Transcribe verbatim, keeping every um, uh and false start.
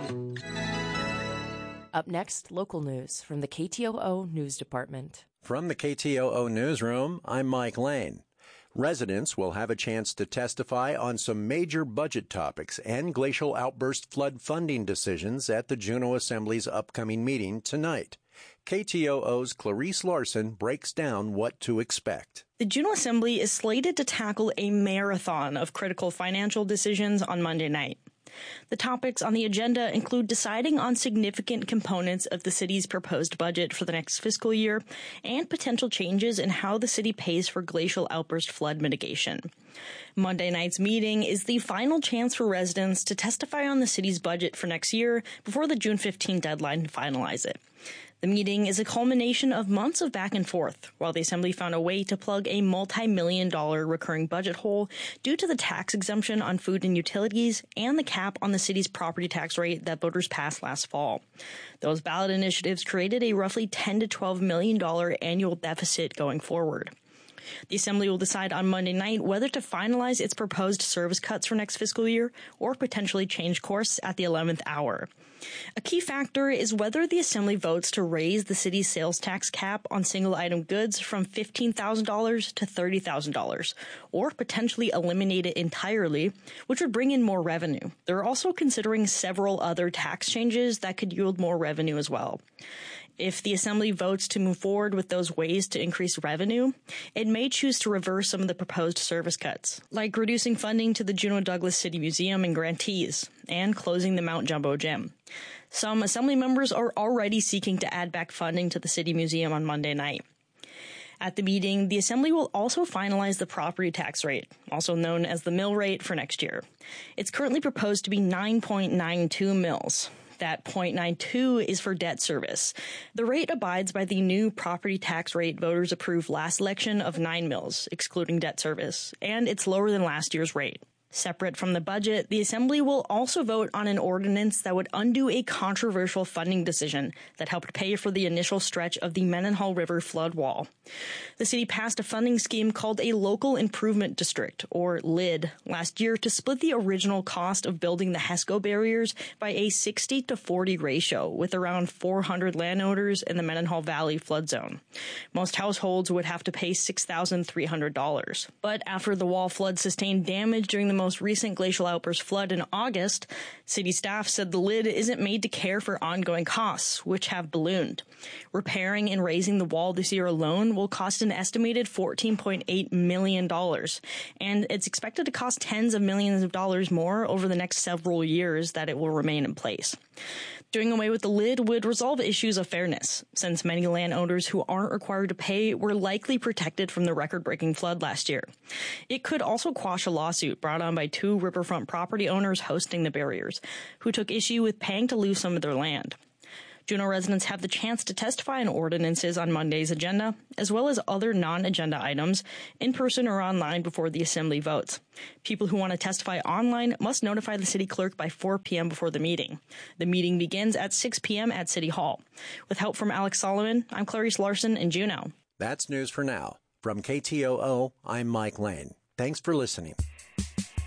Up next, local news from the K T O O News Department. From the K T O O Newsroom, I'm Mike Lane. Residents will have a chance to testify on some major budget topics and glacial outburst flood funding decisions at the Juneau Assembly's upcoming meeting tonight. K T O O's Clarice Larson breaks down what to expect. The Juneau Assembly is slated to tackle a marathon of critical financial decisions on Monday night. The topics on the agenda include deciding on significant components of the city's proposed budget for the next fiscal year and potential changes in how the city pays for glacial outburst flood mitigation. Monday night's meeting is the final chance for residents to testify on the city's budget for next year before the June fifteenth deadline to finalize it. The meeting is a culmination of months of back and forth, while the Assembly found a way to plug a multi-million dollar recurring budget hole due to the tax exemption on food and utilities and the cap on the city's property tax rate that voters passed last fall. Those ballot initiatives created a roughly ten to twelve million dollars annual deficit going forward. The Assembly will decide on Monday night whether to finalize its proposed service cuts for next fiscal year or potentially change course at the eleventh hour. A key factor is whether the Assembly votes to raise the city's sales tax cap on single-item goods from fifteen thousand dollars to thirty thousand dollars, or potentially eliminate it entirely, which would bring in more revenue. They're also considering several other tax changes that could yield more revenue as well. If the Assembly votes to move forward with those ways to increase revenue, it may choose to reverse some of the proposed service cuts, like reducing funding to the Juneau Douglas City Museum and grantees, and closing the Mount Jumbo Gym. Some Assembly members are already seeking to add back funding to the City Museum on Monday night. At the meeting, the Assembly will also finalize the property tax rate, also known as the mill rate, for next year. It's currently proposed to be nine point nine two mils. That zero point nine two is for debt service. The rate abides by the new property tax rate voters approved last election of nine mils, excluding debt service, and it's lower than last year's rate. Separate from the budget, the Assembly will also vote on an ordinance that would undo a controversial funding decision that helped pay for the initial stretch of the Mendenhall River flood wall. The city passed a funding scheme called a Local Improvement District, or L I D, last year to split the original cost of building the HESCO barriers by a sixty to forty ratio, with around four hundred landowners in the Mendenhall Valley flood zone. Most households would have to pay six thousand three hundred dollars. But after the wall flood sustained damage during the most recent glacial outburst flood in August, city staff said the L I D isn't made to care for ongoing costs, which have ballooned. Repairing and raising the wall this year alone will cost an estimated fourteen point eight million dollars, and it's expected to cost tens of millions of dollars more over the next several years that it will remain in place. Doing away with the L I D would resolve issues of fairness, since many landowners who aren't required to pay were likely protected from the record-breaking flood last year. It could also quash a lawsuit brought on by two riverfront property owners hosting the barriers, who took issue with paying to lose some of their land. Juneau residents have the chance to testify on ordinances on Monday's agenda, as well as other non-agenda items, in person or online before the Assembly votes. People who want to testify online must notify the city clerk by four p.m. before the meeting. The meeting begins at six p.m. at City Hall. With help from Alex Solomon, I'm Clarice Larson in Juneau. That's news for now. From K T O O, I'm Mike Lane. Thanks for listening.